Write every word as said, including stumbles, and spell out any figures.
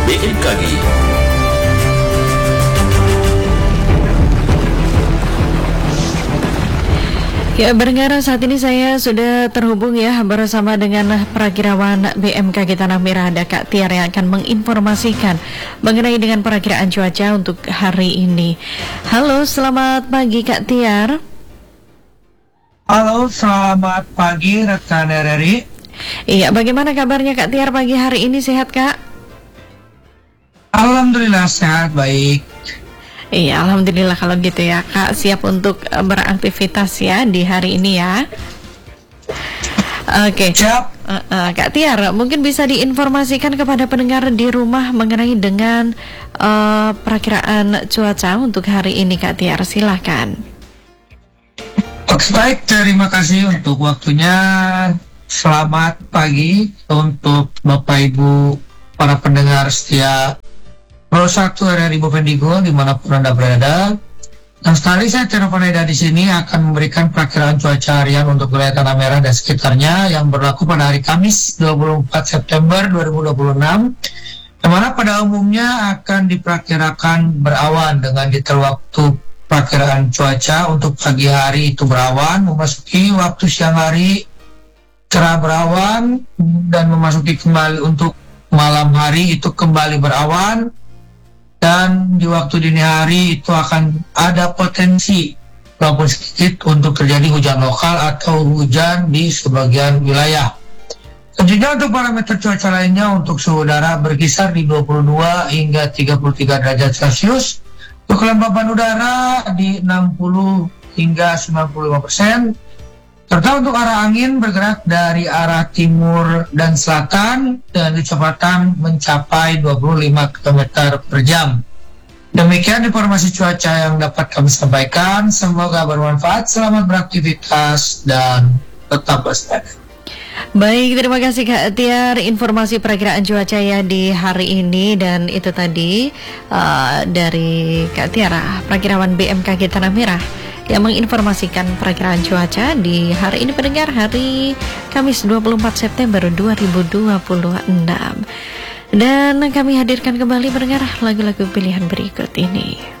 B M K G. Ya, pendengar, saat ini saya sudah terhubung ya bersama dengan Perakirawan B M K G Tanah Merah, ada Kak Tiar yang akan menginformasikan mengenai dengan perakiraan cuaca untuk hari ini. Halo, selamat pagi Kak Tiar. Halo, selamat pagi rekan R R I. Iya, bagaimana kabarnya Kak Tiar pagi hari ini, sehat Kak? Alhamdulillah sehat, baik. Iya, alhamdulillah kalau gitu ya Kak, siap untuk uh, beraktivitas ya di hari ini ya. Oke, okay. Siap. uh, uh, Kak Tiar, mungkin bisa diinformasikan kepada pendengar di rumah mengenai dengan uh, perakiraan cuaca untuk hari ini Kak Tiar, silahkan. Oke, baik, terima kasih untuk waktunya. Selamat pagi untuk Bapak Ibu para pendengar setia Pro satu R R I Bovendigul dimanapun Anda berada. Dan sekali saya Tero Paneda di sini akan memberikan perakiraan cuaca harian untuk wilayah Tanah Merah dan sekitarnya yang berlaku pada hari Kamis dua puluh empat September dua ribu dua puluh enam, yang mana pada umumnya akan diperkirakan berawan dengan detail waktu perakiraan cuaca untuk pagi hari itu berawan, memasuki waktu siang hari cerah berawan, dan memasuki kembali untuk malam hari itu kembali berawan. Dan di waktu dini hari itu akan ada potensi walaupun sedikit untuk terjadi hujan lokal atau hujan di sebagian wilayah. Tentunya untuk parameter cuaca lainnya untuk suhu udara berkisar di dua puluh dua hingga tiga puluh tiga derajat Celcius. Untuk kelembapan udara di enam puluh hingga sembilan puluh lima persen. Serta untuk arah angin bergerak dari arah timur dan selatan dengan kecepatan mencapai dua puluh lima kilometer per jam. Demikian informasi cuaca yang dapat kami sampaikan. Semoga bermanfaat. Selamat beraktivitas dan tetap waspada. Baik, terima kasih Kak Tiar, informasi perakiraan cuaca ya di hari ini. Dan itu tadi uh, dari Kak Tiar, Perakirawan B M K G Tanah Merah, yang menginformasikan perakiraan cuaca di hari ini pendengar, hari Kamis dua puluh empat September dua ribu dua puluh enam. Dan kami hadirkan kembali pendengar lagu-lagu pilihan berikut ini.